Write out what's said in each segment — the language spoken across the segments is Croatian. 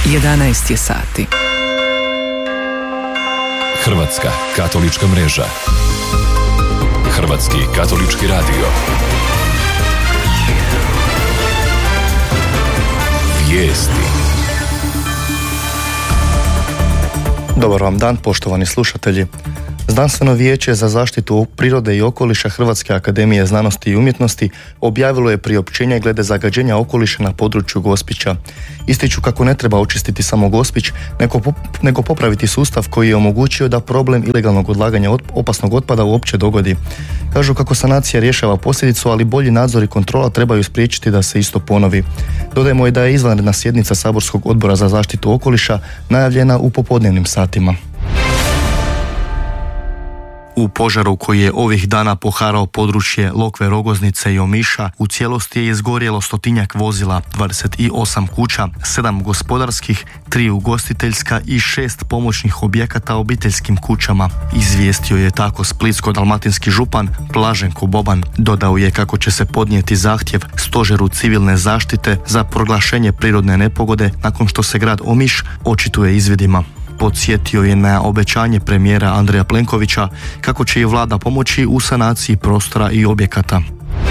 11 je sati. Hrvatska katolička mreža. Hrvatski katolički radio. Vijesti. Dobar vam dan, poštovani slušatelji. Znanstveno vijeće za zaštitu prirode i okoliša Hrvatske akademije znanosti i umjetnosti objavilo je priopćenje glede zagađenja okoliša na području Gospića. Ističu kako ne treba očistiti samo Gospić, nego popraviti sustav koji je omogućio da problem ilegalnog odlaganja opasnog otpada uopće dogodi. Kažu kako sanacija rješava posljedicu, ali bolji nadzor i kontrola trebaju spriječiti da se isto ponovi. Dodajmo i da je izvanredna sjednica Saborskog odbora za zaštitu okoliša najavljena u popodnevnim satima. U požaru koji je ovih dana poharao područje Lokve, Rogoznice i Omiša, u cijelosti je izgorjelo 100-tinjak vozila, 28 kuća, 7 gospodarskih, 3 ugostiteljska i 6 pomoćnih objekata obiteljskim kućama. Izvijestio je tako splitsko-dalmatinski župan Blaženko Boban. Dodao je kako će se podnijeti zahtjev Stožeru civilne zaštite za proglašenje prirodne nepogode nakon što se grad Omiš očituje izvidima. Podsjetio je na obećanje premijera Andreja Plenkovića kako će i vlada pomoći u sanaciji prostora i objekata.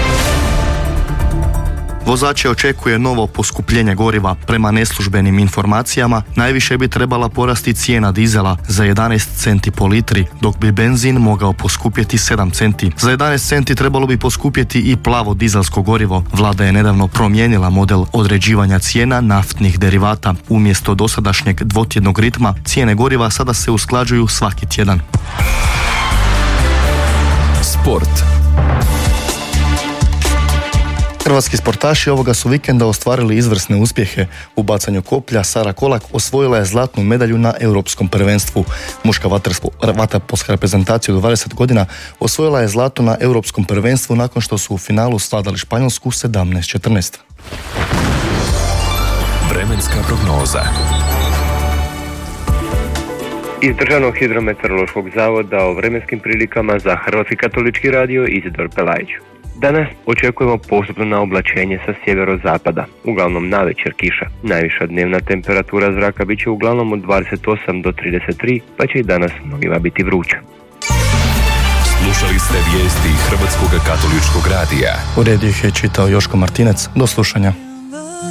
Vozače očekuje novo poskupljenje goriva. Prema neslužbenim informacijama, najviše bi trebala porasti cijena dizela za 11 centi po litri, dok bi benzin mogao poskupjeti 7 centi. Za 11 centi trebalo bi poskupjeti i plavo dizelsko gorivo. Vlada je nedavno promijenila model određivanja cijena naftnih derivata. Umjesto dosadašnjeg dvotjednog ritma, cijene goriva sada se usklađuju svaki tjedan. Sport. Hrvatski sportaši ovoga su vikenda ostvarili izvrsne uspjehe. U bacanju koplja Sara Kolak osvojila je zlatnu medalju na Europskom prvenstvu. Muška vaterpolska reprezentacija do 20 godina osvojila je zlato na Europskom prvenstvu nakon što su u finalu svladali Španjolsku 17-14. Vremenska prognoza. Iz Državnog hidrometeorološkog zavoda o vremenskim prilikama za Hrvatski katolički radio Izidor Pelajić. Danas očekujemo postupno oblačenje sa sjeverozapada, uglavnom navečer kiša. Najviša dnevna temperatura zraka bit će uglavnom od 28 do 33, pa će i danas mnogima biti vruće. Slušali ste vijesti Hrvatskog katoličkog radija. U redu ih je čitao Joško Martinec. Do slušanja.